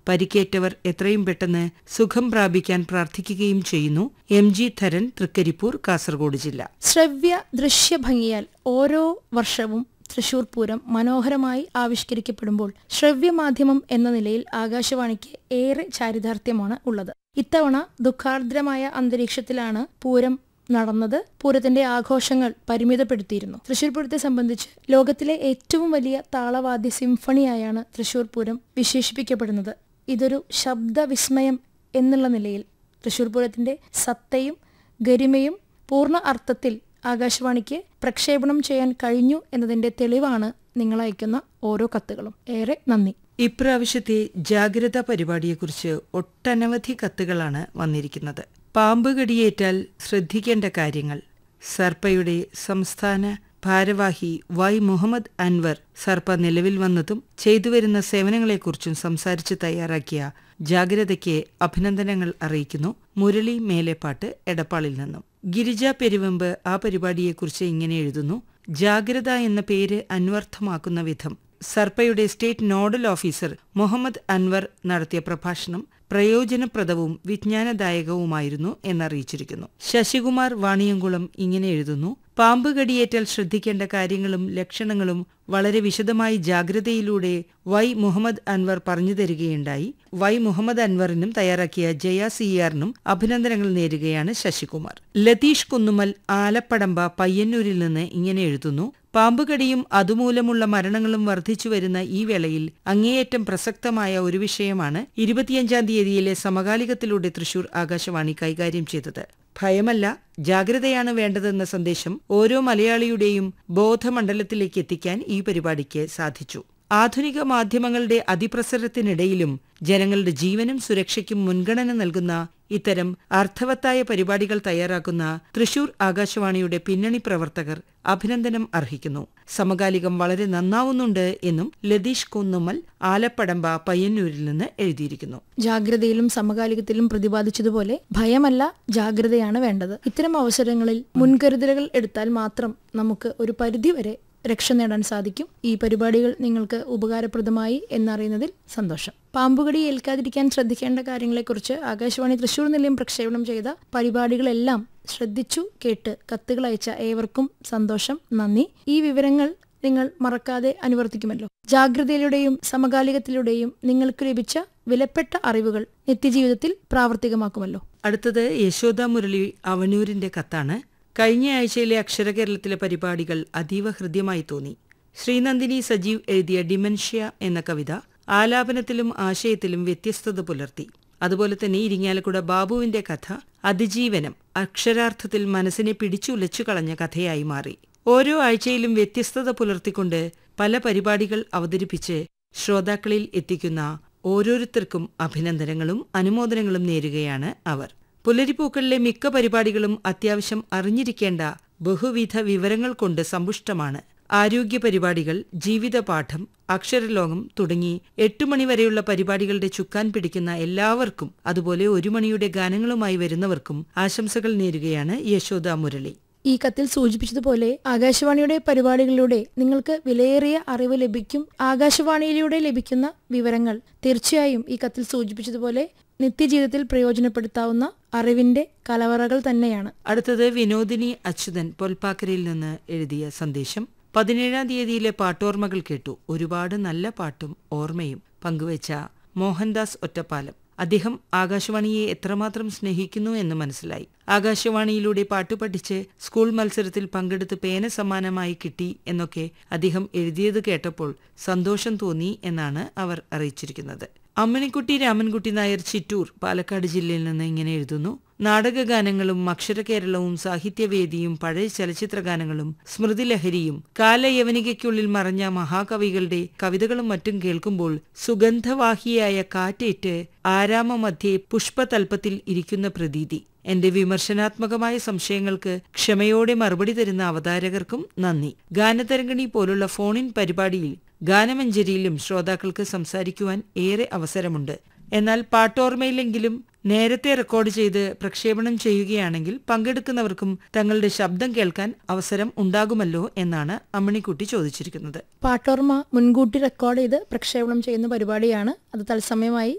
പരിക്കേറ്റവർ എത്രയും പെട്ടെന്ന് സുഖം പ്രാപിക്കാൻ പ്രാർത്ഥിക്കുകയും ചെയ്യുന്നു. MG ധരൻ, തൃക്കരിപ്പൂർ, കാസർഗോഡ് ജില്ല. ശ്രവ്യ ദൃശ്യ ഭംഗിയാൽ ഓരോ വർഷവും തൃശൂർ പൂരം മനോഹരമായി ആവിഷ്കരിക്കപ്പെടുമ്പോൾ ശ്രവ്യമാധ്യമം എന്ന നിലയിൽ ആകാശവാണിക്ക് ഏറെ ചാരിതാർത്ഥ്യമാണ് ഉള്ളത്. ഇത്തവണ ദുഃഖാർദ്രമായ അന്തരീക്ഷത്തിലാണ് പൂരം നടന്നത്. പൂരത്തിന്റെ ആഘോഷങ്ങൾ പരിമിതപ്പെടുത്തിയിരുന്നു. തൃശൂർ പൂരത്തെ സംബന്ധിച്ച് ലോകത്തിലെ ഏറ്റവും വലിയ താളവാദ്യ സിംഫണിയായാണ് തൃശൂർ പൂരം വിശേഷിപ്പിക്കപ്പെടുന്നത്. ഇതൊരു ശബ്ദവിസ്മയം എന്നുള്ള നിലയിൽ തൃശൂർ പൂരത്തിന്റെ സത്തയും ഗരിമയും പൂർണ്ണ അർത്ഥത്തിൽ ആകാശവാണിക്ക് പ്രക്ഷേപണം ചെയ്യാൻ കഴിഞ്ഞു എന്നതിന്റെ തെളിവാണ് നിങ്ങൾ അയക്കുന്ന ഓരോ കത്തുകളും. ഏറെ നന്ദി. ഇപ്രാവശ്യത്തെ ജാഗ്രതാ പരിപാടിയെക്കുറിച്ച് ഒട്ടനവധി കത്തുകളാണ് വന്നിരിക്കുന്നത്. പാമ്പ് കടിയേറ്റാൽ ശ്രദ്ധിക്കേണ്ട കാര്യങ്ങൾ. സർപ്പയുടെ സംസ്ഥാന ഭാരവാഹി വൈ മുഹമ്മദ് അൻവർ സർപ്പ നിലവിൽ വന്നതും ചെയ്തുവരുന്ന സേവനങ്ങളെക്കുറിച്ചും സംസാരിച്ച് തയ്യാറാക്കിയ ജാഗ്രതയ്ക്ക് അഭിനന്ദനങ്ങൾ അറിയിക്കുന്നു. മുരളി മേലെപ്പാട്ട്, എടപ്പാളിൽ നിന്നും. ഗിരിജ പെരുവെമ്പ് ആ പരിപാടിയെക്കുറിച്ച് ഇങ്ങനെ എഴുതുന്നു. ജാഗ്രത എന്ന പേര് അന്വർത്ഥമാക്കുന്ന വിധം സർപ്പയുടെ state nodal officer Muhammad Anwar നടത്തിയ പ്രഭാഷണം പ്രയോജനപ്രദവും വിജ്ഞാനദായകവുമായിരുന്നു എന്നറിയിച്ചിരിക്കുന്നു. ശശികുമാർ വാണിയംകുളം ഇങ്ങനെ എഴുതുന്നു. പാമ്പ് കടിയേറ്റാൽ ശ്രദ്ധിക്കേണ്ട കാര്യങ്ങളും ലക്ഷണങ്ങളും വളരെ വിശദമായി ജാഗ്രതയിലൂടെ വൈ മുഹമ്മദ് അൻവർ പറഞ്ഞു തരികയുണ്ടായി. വൈ മുഹമ്മദ് അൻവറിനും തയ്യാറാക്കിയ ജയ CR-നും അഭിനന്ദനങ്ങൾ നേരുകയാണ് ശശികുമാർ. ലതീഷ് കുന്നുമൽ ആലപ്പടമ്പ പയ്യന്നൂരിൽ നിന്ന് ഇങ്ങനെ എഴുതുന്നു. പാമ്പുകടിയും അതുമൂലമുള്ള മരണങ്ങളും വർദ്ധിച്ചുവരുന്ന ഈ വേളയിൽ അങ്ങേയറ്റം പ്രസക്തമായ ഒരു വിഷയമാണ് 25-ാം തീയതിയിലെ സമകാലികത്തിലൂടെ തൃശൂർ ആകാശവാണി കൈകാര്യം ചെയ്തത്. ഭയമല്ല, ജാഗ്രതയാണ് വേണ്ടതെന്ന സന്ദേശം ഓരോ മലയാളിയുടെയും ബോധമണ്ഡലത്തിലേക്ക് എത്തിക്കാൻ ഈ പരിപാടിക്ക് സാധിച്ചു. ആധുനിക മാധ്യമങ്ങളുടെ അതിപ്രസരത്തിനിടയിലും ജനങ്ങളുടെ ജീവനും സുരക്ഷയ്ക്കും മുൻഗണന നൽകുന്ന ഇത്തരം അർത്ഥവത്തായ പരിപാടികൾ തയ്യാറാക്കുന്ന തൃശൂർ ആകാശവാണിയുടെ പിന്നണി പ്രവർത്തകർ അഭിനന്ദനം അർഹിക്കുന്നു. സമകാലികം വളരെ നന്നാവുന്നുണ്ട് എന്നും ലതീഷ് കുന്നുമ്മൽ ആലപ്പടമ്പ പയ്യന്നൂരിൽ നിന്ന് എഴുതിയിരിക്കുന്നു. ജാഗ്രതയിലും സമകാലികത്തിലും പ്രതിപാദിച്ചതുപോലെ ഭയമല്ല, ജാഗ്രതയാണ് വേണ്ടത്. ഇത്തരം അവസരങ്ങളിൽ മുൻകരുതലുകൾ എടുത്താൽ മാത്രം നമുക്ക് ഒരു പരിധിവരെ രക്ഷ നേടാൻ സാധിക്കും. ഈ പരിപാടികൾ നിങ്ങൾക്ക് ഉപകാരപ്രദമായി എന്നറിയുന്നതിൽ സന്തോഷം. പാമ്പുകടി ഏൽക്കാതിരിക്കാൻ ശ്രദ്ധിക്കേണ്ട കാര്യങ്ങളെക്കുറിച്ച് ആകാശവാണി തൃശൂർ നിലയം പ്രക്ഷേപണം ചെയ്ത പരിപാടികളെല്ലാം ശ്രദ്ധിച്ചു കേട്ട് കത്തുകൾ അയച്ച ഏവർക്കും സന്തോഷം, നന്ദി. ഈ വിവരങ്ങൾ നിങ്ങൾ മറക്കാതെ അനുവർത്തിക്കുമല്ലോ. ജാഗ്രതയിലൂടെയും സമകാലികത്തിലൂടെയും നിങ്ങൾക്ക് ലഭിച്ച വിലപ്പെട്ട അറിവുകൾ നിത്യജീവിതത്തിൽ പ്രാവർത്തികമാക്കുമല്ലോ. അടുത്തത് യശോദ മുരളി അവനൂരിന്റെ കത്താണ്. കഴിഞ്ഞ ആഴ്ചയിലെ അക്ഷരകേരളത്തിലെ പരിപാടികൾ അതീവ ഹൃദ്യമായി തോന്നി. ശ്രീനന്ദിനി സജീവ് എഴുതിയ ഡിമെൻഷ്യ എന്ന കവിത ആലാപനത്തിലും ആശയത്തിലും വ്യത്യസ്തത പുലർത്തി. അതുപോലെ തന്നെ ഇരിങ്ങാലക്കുട ബാബുവിന്റെ കഥ അതിജീവനം അക്ഷരാർത്ഥത്തിൽ മനസ്സിനെ പിടിച്ചുലച്ചു കളഞ്ഞ കഥയായി മാറി. ഓരോ ആഴ്ചയിലും വ്യത്യസ്തത പുലർത്തിക്കൊണ്ട് പല പരിപാടികൾ അവതരിപ്പിച്ച് ശ്രോതാക്കളിൽ എത്തിക്കുന്ന ഓരോരുത്തർക്കും അഭിനന്ദനങ്ങളും അനുമോദനങ്ങളും നേരുകയാണ് അവർ. പുലരിപ്പൂക്കളിലെ മിക്ക പരിപാടികളും അത്യാവശ്യം അറിഞ്ഞിരിക്കേണ്ട ബഹുവിധ വിവരങ്ങൾ കൊണ്ട് സമ്പുഷ്ടമാണ്. ആരോഗ്യ പരിപാടികൾ, ജീവിതപാഠം, അക്ഷരലോകം തുടങ്ങി 8 മണിവരെയുള്ള പരിപാടികളുടെ ചുക്കാൻ പിടിക്കുന്ന എല്ലാവർക്കും, അതുപോലെ 1 മണിയുടെ ഗാനങ്ങളുമായി വരുന്നവർക്കും ആശംസകൾ നേരുകയാണ് യശോദ മുരളി. ഈ കത്തിൽ സൂചിപ്പിച്ചതുപോലെ ആകാശവാണിയുടെ പരിപാടികളിലൂടെ നിങ്ങൾക്ക് വിലയേറിയ അറിവ് ലഭിക്കും. ആകാശവാണിയിലൂടെ ലഭിക്കുന്ന വിവരങ്ങൾ തീർച്ചയായും ഈ കത്തിൽ സൂചിപ്പിച്ചതുപോലെ നിത്യജീവിതത്തിൽ പ്രയോജനപ്പെടുത്താവുന്ന അറിവിന്റെ കലവറകൾ തന്നെയാണ്. അടുത്തത് വിനോദിനി അച്യുതൻ പൊൽപ്പാക്കരയിൽ നിന്ന് എഴുതിയ സന്ദേശം. 17-ാം തീയതിയിലെ പാട്ടോർമ്മകൾ കേട്ടു. ഒരുപാട് നല്ല പാട്ടും ഓർമ്മയും പങ്കുവച്ച മോഹൻദാസ് ഒറ്റപ്പാലം. അദ്ദേഹം ആകാശവാണിയെ എത്രമാത്രം സ്നേഹിക്കുന്നു എന്ന് മനസ്സിലായി. ആകാശവാണിയിലൂടെ പാട്ടു പഠിച്ച് സ്കൂൾ മത്സരത്തിൽ പങ്കെടുത്ത് പേന സമ്മാനമായി കിട്ടി എന്നൊക്കെ അദ്ദേഹം എഴുതിയത് കേട്ടപ്പോൾ സന്തോഷം തോന്നി എന്നാണ് അവർ അറിയിച്ചിരിക്കുന്നത്. അമ്മണിക്കുട്ടി രാമൻകുട്ടി നായർ, ചിറ്റൂർ, പാലക്കാട് ജില്ലയിൽ നിന്ന് ഇങ്ങനെ എഴുതുന്നു. നാടകഗാനങ്ങളും അക്ഷരകേരളവും സാഹിത്യവേദിയും പഴയ ചലച്ചിത്രഗാനങ്ങളും സ്മൃതിലഹരിയും കാലയവനികയ്ക്കുള്ളിൽ മറഞ്ഞ മഹാകവികളുടെ കവിതകളും മറ്റും കേൾക്കുമ്പോൾ സുഗന്ധവാഹിയായ കാറ്റേറ്റ് ആരാമമധ്യേ പുഷ്പതൽപ്പത്തിൽ ഇരിക്കുന്ന പ്രതീതി. എന്റെ വിമർശനാത്മകമായ സംശയങ്ങൾക്ക് ക്ഷമയോടെ മറുപടി തരുന്ന അവതാരകർക്കും നന്ദി. ഗാനതരംഗിണി പോലുള്ള ഫോണിൻ പരിപാടിയിൽ ഗാനമഞ്ജരിയിലും ശ്രോതാക്കൾക്ക് സംസാരിക്കുവാൻ ഏറെ അവസരമുണ്ട്. എന്നാൽ പാട്ടോർമ്മയിലെങ്കിലും നേരത്തെ റെക്കോർഡ് ചെയ്ത് പ്രക്ഷേപണം ചെയ്യുകയാണെങ്കിൽ പങ്കെടുക്കുന്നവർക്കും തങ്ങളുടെ ശബ്ദം കേൾക്കാൻ അവസരം ഉണ്ടാകുമല്ലോ എന്നാണ് അമ്മണിക്കുട്ടി ചോദിച്ചിരിക്കുന്നത്. പാട്ടോർമ്മ മുൻകൂട്ടി റെക്കോർഡ് ചെയ്ത് പ്രക്ഷേപണം ചെയ്യുന്ന പരിപാടിയാണ്. അത് തത്സമയമായി